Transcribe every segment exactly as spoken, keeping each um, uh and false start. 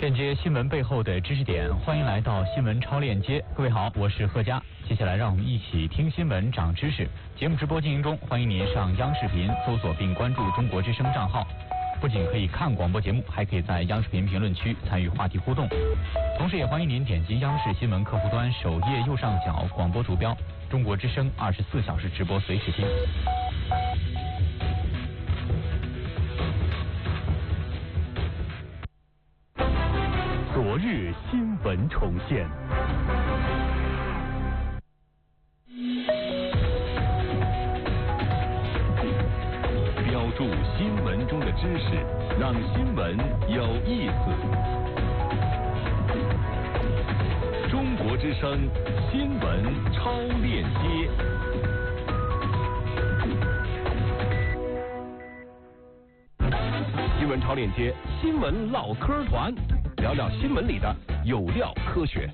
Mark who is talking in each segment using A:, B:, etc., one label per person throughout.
A: 链接新闻背后的知识点，欢迎来到新闻超链接。各位好，我是贺佳。接下来让我们一起听新闻长知识。节目直播进行中，欢迎您上央视频搜索并关注中国之声账号。不仅可以看广播节目，还可以在央视频评论区参与话题互动。同时也欢迎您点击央视新闻客户端首页右上角广播图标“中国之声”二十四小时直播随时听。
B: 昨日新闻重现。标注新闻中的知识，让新闻有意思。中国之声新闻超链接。新闻超链接，新闻唠嗑团，聊聊新闻里的有料科学。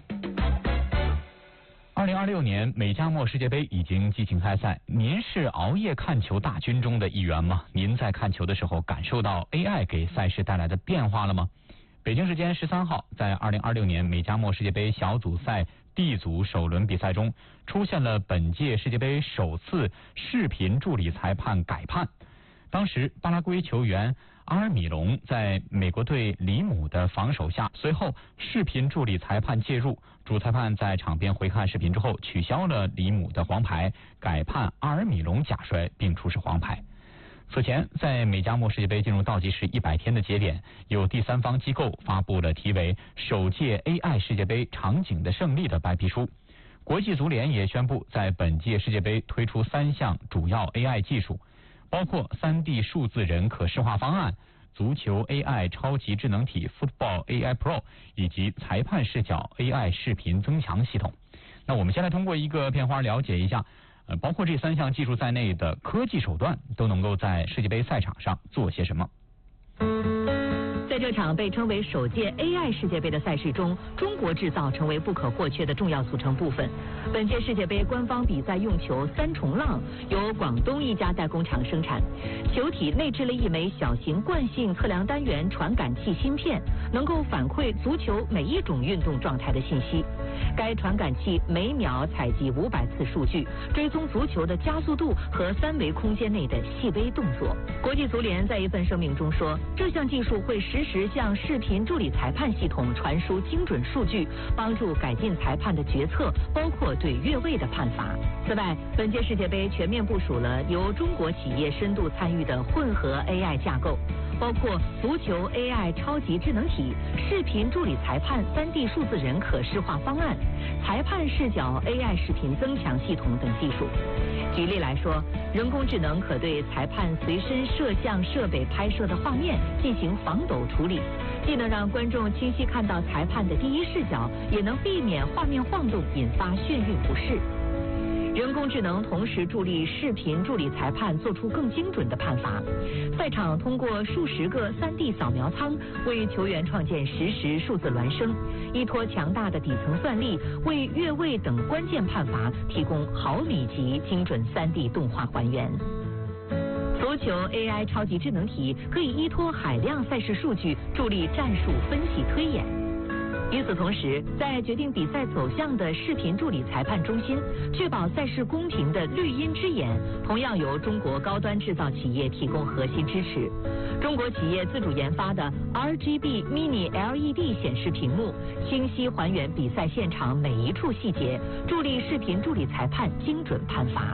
A: 二零二六年美加墨世界杯已经激情开赛，您是熬夜看球大军中的一员吗？您在看球的时候感受到 A I 给赛事带来的变化了吗？北京时间十三号，在二零二六年美加墨世界杯小组赛 D 组首轮比赛中，出现了本届世界杯首次视频助理裁判改判。当时巴拉圭球员阿尔米隆在美国队里姆的防守下，随后视频助理裁判介入，主裁判在场边回看视频之后取消了里姆的黄牌，改判阿尔米隆假摔并出示黄牌。此前，在美加墨世界杯进入倒计时一百天的节点，有第三方机构发布了题为首届 A I 世界杯场景的胜利的白皮书。国际足联也宣布在本届世界杯推出三项主要 A I 技术，包括 三 D 数字人可视化方案、足球 A I 超级智能体 Football A I Pro 以及裁判视角 A I 视频增强系统。那我们先来通过一个片花了解一下，呃，包括这三项技术在内的科技手段都能够在世界杯赛场上做些什么。
C: 在这场被称为首届 A I 世界杯的赛事中，中国制造成为不可或缺的重要组成部分。本届世界杯官方比赛用球三重浪由广东一家代工厂生产，球体内置了一枚小型惯性测量单元传感器芯片，能够反馈足球每一种运动状态的信息。该传感器每秒采集五百次数据，追踪足球的加速度和三维空间内的细微动作。国际足联在一份声明中说，这项技术会实时向视频助理裁判系统传输精准数据，帮助改进裁判的决策，包括对越位的判罚。此外，本届世界杯全面部署了由中国企业深度参与的混合 A I 架构，包括足球 A I 超级智能体、视频助理裁判 三 D 数字人可视化方案、裁判视角 A I 视频增强系统等技术。举例来说，人工智能可对裁判随身摄像设备拍摄的画面进行防抖处理，既能让观众清晰看到裁判的第一视角，也能避免画面晃动引发眩晕不适。人工智能同时助力视频助理裁判做出更精准的判罚。赛场通过数十个 三 D 扫描舱为球员创建实时数字孪生，依托强大的底层算力，为越位等关键判罚提供毫米级精准 三 D 动画还原。足球 A I 超级智能体可以依托海量赛事数据助力战术分析推演。与此同时，在决定比赛走向的视频助理裁判中心，确保赛事公平的绿茵之眼，同样由中国高端制造企业提供核心支持。中国企业自主研发的 R G B Mini L E D 显示屏幕，清晰还原比赛现场每一处细节，助力视频助理裁判精准判罚。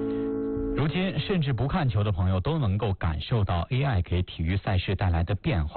A: 如今，甚至不看球的朋友都能够感受到 A I 给体育赛事带来的变化。